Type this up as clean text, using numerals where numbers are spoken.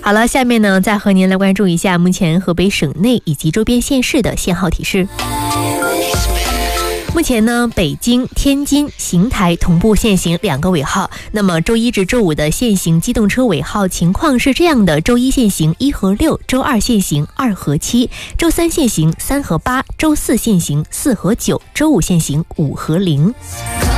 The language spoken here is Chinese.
好了，下面呢再和您来关注一下目前河北省内以及周边县市的限号提示。目前呢，北京、天津、邢台同步限行2个尾号。那么周一至周五的限行机动车尾号情况是这样的：周一限行1和6，周二限行2和7，周三限行3和8，周四限行4和9，周五限行5和0。